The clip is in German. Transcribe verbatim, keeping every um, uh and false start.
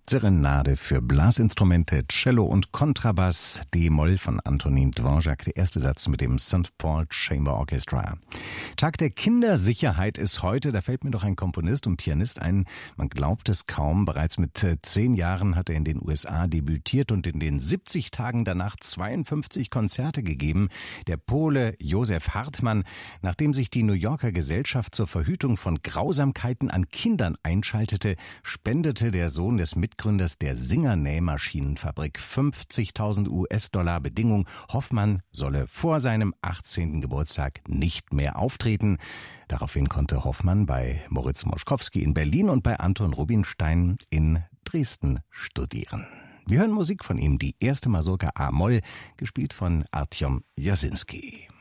Serenade für Blasinstrumente, Cello und Kontrabass, D-Moll von Antonin Dvorak, der erste Satz mit dem Sankt Paul Chamber Orchestra. Tag der Kindersicherheit ist heute, da fällt mir doch ein Komponist und Pianist ein, man glaubt es kaum, bereits mit zehn Jahren hat er in den U S A debütiert und in den siebzig Tagen danach zweiundfünfzig Konzerte gegeben. Der Pole Josef Hartmann, nachdem sich die New Yorker Gesellschaft zur Verhütung von Grausamkeiten an Kindern einschaltete, spendete der Sohn des Mitgründers der Singer-Nähmaschinenfabrik fünfzigtausend US-Dollar Bedingung, Hoffmann solle vor seinem achtzehnten Geburtstag nicht mehr auftreten. Daraufhin konnte Hoffmann bei Moritz Moschkowski in Berlin und bei Anton Rubinstein in Dresden studieren. Wir hören Musik von ihm, die erste Masurka A-Moll, gespielt von Artjom Jasinski.